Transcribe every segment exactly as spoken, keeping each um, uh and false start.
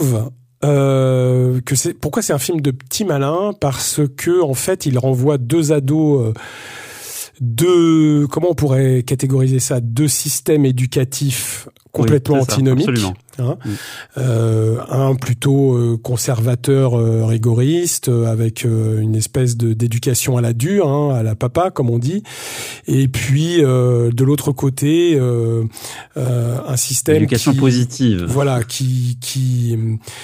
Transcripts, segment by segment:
Euh, que c'est pourquoi c'est un film de petit malin, parce que en fait il renvoie deux ados, euh, deux comment on pourrait catégoriser ça, deux systèmes éducatifs complètement oui, antinomiques. Ça, hein. oui. euh, un plutôt euh, conservateur, euh, rigoriste, euh, avec euh, une espèce de d'éducation à la dure, hein, à la papa comme on dit, et puis euh, de l'autre côté euh, euh, un système éducation qui, positive, voilà, qui qui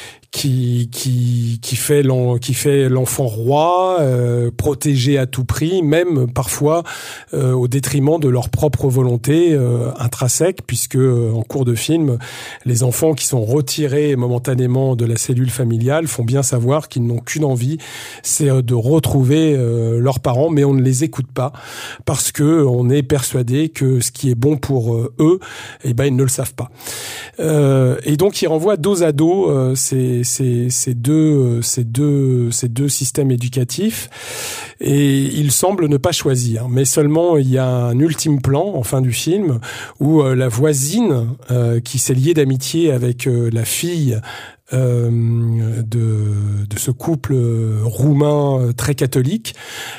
qui qui qui fait l'en, qui fait l'enfant roi, euh, protégé à tout prix, même parfois euh, au détriment de leur propre volonté euh, intrinsèque, puisque euh, en cours de film, les enfants qui sont retirés momentanément de la cellule familiale font bien savoir qu'ils n'ont qu'une envie, c'est euh, de retrouver euh, leurs parents, mais on ne les écoute pas parce que on est persuadé que ce qui est bon pour euh, eux, eh ben ils ne le savent pas. Euh, et donc il renvoie dos à dos euh, ces Ces, ces deux, ces deux, ces deux systèmes éducatifs, et il semble ne pas choisir. Mais seulement, il y a un ultime plan en fin du film où euh, la voisine, euh, qui s'est liée d'amitié avec euh, la fille euh, de, de ce couple roumain euh, très catholique,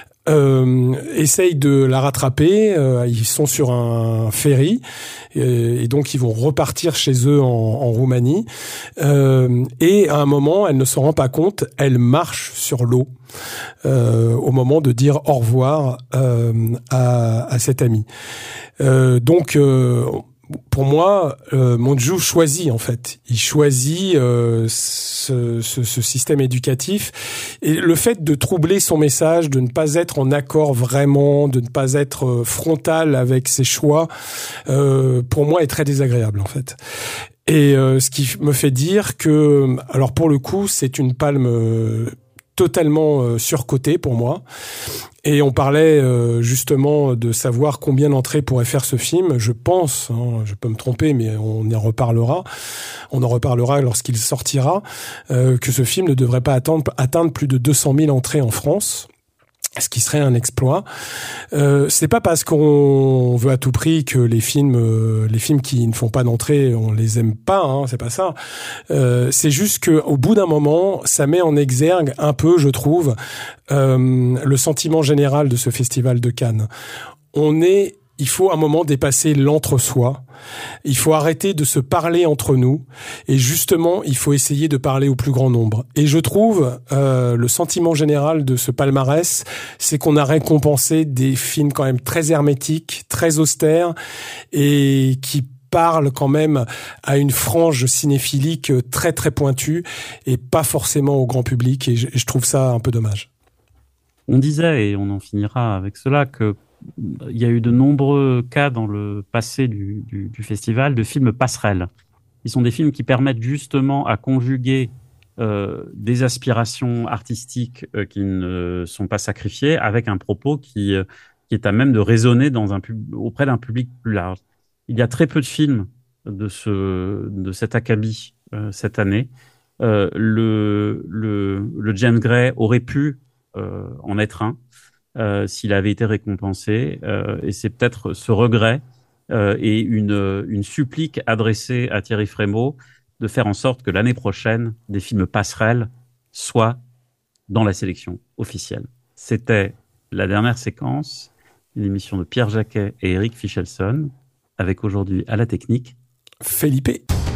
Euh, essayent de la rattraper. Euh, ils sont sur un ferry et, et donc ils vont repartir chez eux en, en Roumanie. Euh, et à un moment, elle ne s'en rend pas compte. Elle marche sur l'eau euh, au moment de dire au revoir euh, à, à cet ami. Euh, donc euh, pour moi, euh, Monju choisit en fait. Il choisit euh, ce, ce, ce système éducatif, et le fait de troubler son message, de ne pas être en accord vraiment, de ne pas être frontal avec ses choix, euh, pour moi est très désagréable en fait. Et euh, ce qui me fait dire que, alors pour le coup, c'est une palme euh, totalement euh, surcotée pour moi. Et on parlait euh, justement de savoir combien d'entrées pourrait faire ce film. Je pense, hein, je peux me tromper, mais on en reparlera. On en reparlera lorsqu'il sortira, euh, que ce film ne devrait pas attendre, atteindre plus de deux cent mille entrées en France, ce qui serait un exploit. Euh, c'est pas parce qu'on veut à tout prix que les films, euh, les films qui ne font pas d'entrée, on les aime pas. Hein, c'est pas ça. Euh, c'est juste que au bout d'un moment, ça met en exergue un peu, je trouve, euh, le sentiment général de ce festival de Cannes. On est Il faut à un moment dépasser l'entre-soi. Il faut arrêter de se parler entre nous. Et justement, il faut essayer de parler au plus grand nombre. Et je trouve, euh, le sentiment général de ce palmarès, c'est qu'on a récompensé des films quand même très hermétiques, très austères, et qui parlent quand même à une frange cinéphilique très très pointue, et pas forcément au grand public. Et je, et je trouve ça un peu dommage. On disait, et on en finira avec cela, que il y a eu de nombreux cas dans le passé du, du, du festival de films passerelles. Ils sont des films qui permettent justement à conjuguer euh, des aspirations artistiques euh, qui ne sont pas sacrifiées avec un propos qui, euh, qui est à même de résonner dans un pub- auprès d'un public plus large. Il y a très peu de films de, ce, de cet acabit euh, cette année. Euh, le, le, le James Gray aurait pu euh, en être un. Euh, s'il avait été récompensé, euh, et c'est peut-être ce regret euh, et une, une supplique adressée à Thierry Frémaux de faire en sorte que l'année prochaine, des films passerelles soient dans la sélection officielle. C'était la dernière séquence, une émission de Pierre Jacquet et Eric Fichelson, avec aujourd'hui à la technique Felipe.